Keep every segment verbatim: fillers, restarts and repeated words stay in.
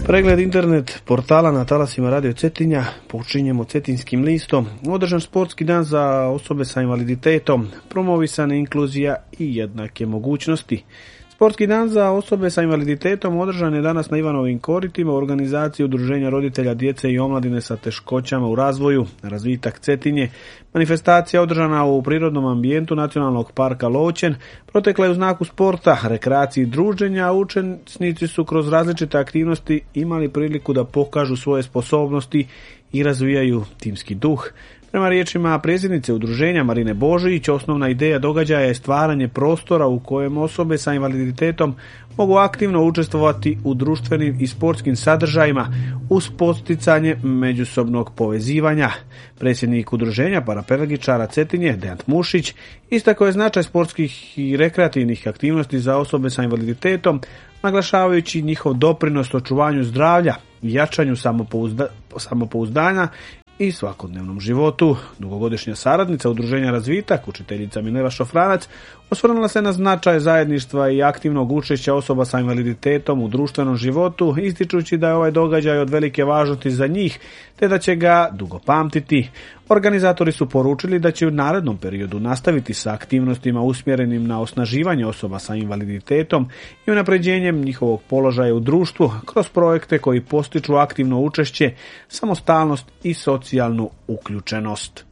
Pregled internet portala na talasima Radio Cetinja počinjemo Cetinskim listom. Održan sportski dan za osobe sa invaliditetom, promovisana inkluzija i jednake mogućnosti. Sportski dan za osobe sa invaliditetom održan je danas na Ivanovim koritima u organizaciji Udruženja roditelja djece i omladine sa teškoćama u razvoju, razvitak Cetinje. Manifestacija održana u prirodnom ambijentu Nacionalnog parka Lovćen protekla je u znaku sporta, rekreacije i druženja, a učesnici su kroz različite aktivnosti imali priliku da pokažu svoje sposobnosti i razvijaju timski duh. Prema riječima predsjednice udruženja Marine Božić, osnovna ideja događaja je stvaranje prostora u kojem osobe sa invaliditetom mogu aktivno učestvovati u društvenim i sportskim sadržajima uz podsticanje međusobnog povezivanja. Predsjednik udruženja paraplegičara Cetinje, Dejan Mušić, istakao je značaj sportskih i rekreativnih aktivnosti za osobe sa invaliditetom, naglašavajući njihov doprinos očuvanju zdravlja i jačanju samopouzda, samopouzdanja i svakodnevnom životu. Dugogodišnja saradnica udruženja Razvitak, učiteljica Mileva Šofranac, osvrnula se na značaj zajedništva i aktivnog učešća osoba sa invaliditetom u društvenom životu, ističući da je ovaj događaj od velike važnosti za njih, te da će ga dugo pamtiti. Organizatori su poručili da će u narednom periodu nastaviti sa aktivnostima usmjerenim na osnaživanje osoba sa invaliditetom i unapređenjem njihovog položaja u društvu kroz projekte koji postiču aktivno učešće, samostalnost i socijalnu uključenost.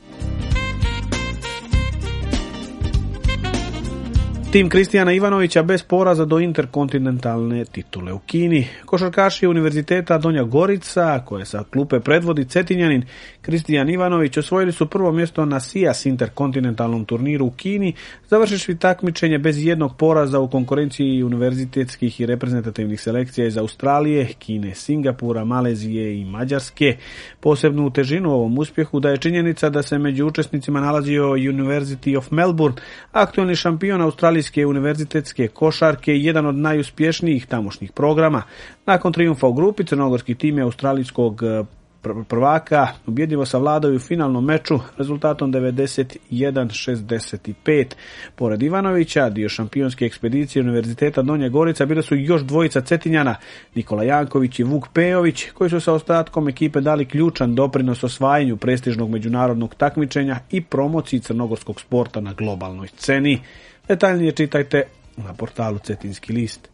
Tim Kristijana Ivanovića bez poraza do interkontinentalne titule u Kini. Košarkaši Univerziteta Donja Gorica, koje sa klupe predvodi Cetinjanin Kristijan Ivanović, osvojili su prvo mjesto na S I A S interkontinentalnom turniru u Kini, završivši takmičenje bez jednog poraza u konkurenciji univerzitetskih i reprezentativnih selekcija iz Australije, Kine, Singapura, Malezije i Mađarske. Posebnu težinu ovom uspjehu daje činjenica da se među učesnicima nalazio University of Melbourne, aktualni šampion Australijske univerzitetske košarke i jedan od najuspješnijih tamošnjih programa. Nakon trijumfa u grupi, crnogorski tim je australijskog prvaka ubjedljivo savladao u finalnom meču rezultatom devedeset jedan šezdeset pet. Pored Ivanovića, dio šampionske ekspedicije Univerziteta Donja Gorica bile su još dvojica Cetinjana, Nikola Janković i Vuk Pejović, koji su sa ostatkom ekipe dali ključan doprinos osvajanju prestižnog međunarodnog takmičenja i promociji crnogorskog sporta na globalnoj sceni. Detaljnije čitajte na portalu Cetinski list.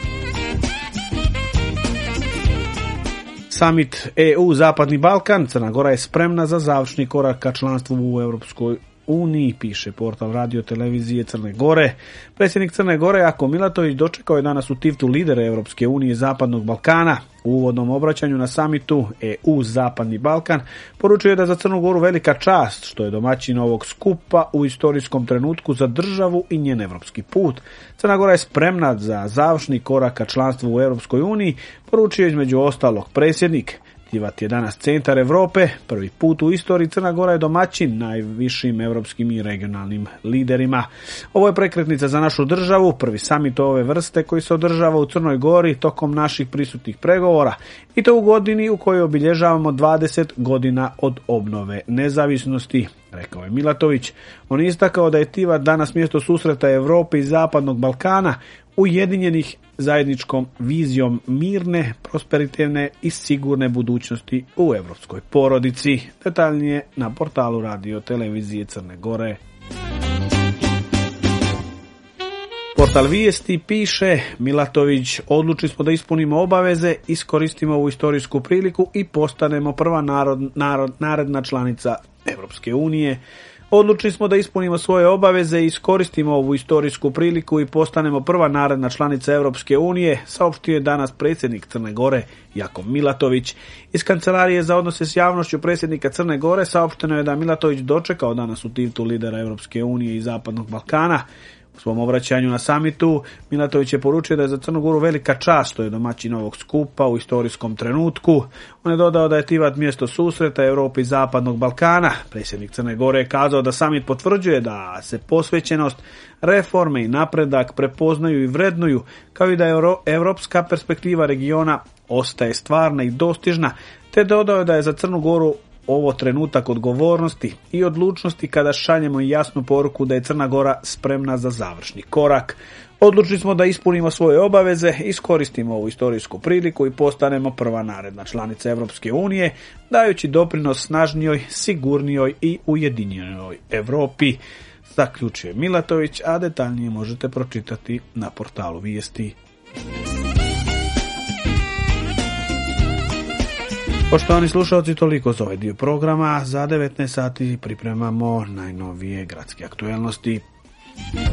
Summit E U Zapadni Balkan, Crna Gora je spremna za završni korak ka članstvu u Europskoj uniji, piše portal Radio Televizije Crne Gore. Predsjednik Crne Gore Jako Milatović dočekao je danas u Tivtu lidere Europske unije Zapadnog Balkana. U uvodnom obraćanju na samitu E U Zapadni Balkan poručuje da za Crnu Goru velika čast što je domaćin ovog skupa u istorijskom trenutku za državu i njen evropski put. Crna Gora je spremna za završni korak ka članstvu u Europskoj uniji, poručio između ostalog predsjednik. Tivat je danas centar Europe, prvi put u istoriji Crna Gora je domaćin najvišim europskim i regionalnim liderima. Ovo je prekretnica za našu državu, prvi samit ove vrste koji se održava u Crnoj Gori tokom naših prisutnih pregovora i to u godini u kojoj obilježavamo dvadeset godina od obnove nezavisnosti, rekao je Milatović. On je istakao da je Tivat danas mjesto susreta Europe i Zapadnog Balkana, ujedinjenih zajedničkom vizijom mirne, prosperitetne i sigurne budućnosti u europskoj porodici. Detaljnije na portalu Radio Televizije Crne Gore. Portal Vijesti piše: Milatović, odlučili smo da ispunimo obaveze, iskoristimo ovu istorijsku priliku i postanemo prva narod, narod, naredna članica Europske unije. Odlučili smo da ispunimo svoje obaveze i iskoristimo ovu istorijsku priliku i postanemo prva naredna članica Europske unije, saopštio je danas predsjednik Crne Gore Jako Milatović. Iz Kancelarije za odnose s javnošću predsjednika Crne Gore saopšteno je da Milatović dočekao danas u Tivtu lidera Europske unije i Zapadnog Balkana. U svom obraćanju na samitu Milatović je poručio da je za Crnu Goru velika čast što je domaćin ovog skupa u istorijskom trenutku. On je dodao da je Tivat mjesto susreta Europe i Zapadnog Balkana. Predsjednik Crne Gore je kazao da samit potvrđuje da se posvećenost, reforme i napredak prepoznaju i vrednuju, kao i da euro, europska perspektiva regiona ostaje stvarna i dostižna, te dodao da je za Crnu Goru ovo trenutak odgovornosti i odlučnosti kada šaljemo jasnu poruku da je Crna Gora spremna za završni korak. Odlučili smo da ispunimo svoje obaveze, iskoristimo ovu istorijsku priliku i postanemo prva naredna članica Europske unije, dajući doprinos snažnijoj, sigurnijoj i ujedinjenoj Europi, zaključuje Milatović, a detaljnije možete pročitati na portalu Vijesti. Poštovani slušalci, toliko za ovaj dio programa. Za devetnaest sati pripremamo najnovije gradske aktuelnosti.